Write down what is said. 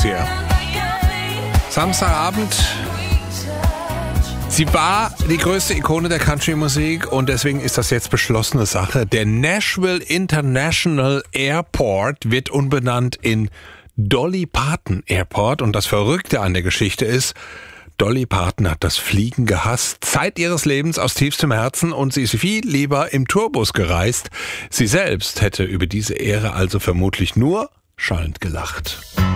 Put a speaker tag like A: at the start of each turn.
A: Hier. Samstagabend. Sie war die größte Ikone der Country-Musik und deswegen ist das jetzt beschlossene Sache. Der Nashville International Airport wird umbenannt in Dolly Parton Airport. Und das Verrückte an der Geschichte ist, Dolly Parton hat das Fliegen gehasst, Zeit ihres Lebens aus tiefstem Herzen, und sie ist viel lieber im Tourbus gereist. Sie selbst hätte über diese Ehre also vermutlich nur schallend gelacht.